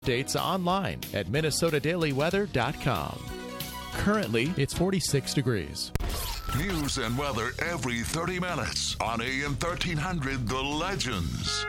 updates online at minnesotadailyweather.com. Currently, it's 46 degrees. News and weather every 30 minutes on AM 1300 The Legends.